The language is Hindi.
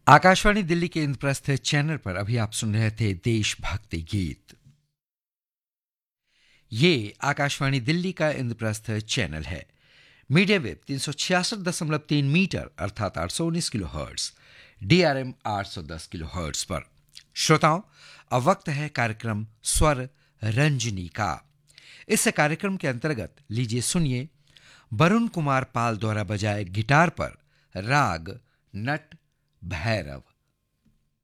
आकाशवाणी दिल्ली के इंद्रप्रस्थ चैनल पर अभी आप सुन रहे थे देशभक्ति गीत। ये आकाशवाणी दिल्ली का इंद्रप्रस्थ चैनल है। मीडियम वेव 366.3 मीटर अर्थात 819 kilo hertz, DRM 810 kilo hertz पर। श्रोताओं, अब वक्त है कार्यक्रम स्वर रंजनी का। इस कार्यक्रम के अंतर्गत लीजिए सुनिए वरुण कुमार पाल द्वारा बजाए गिटार पर राग नट भैरव।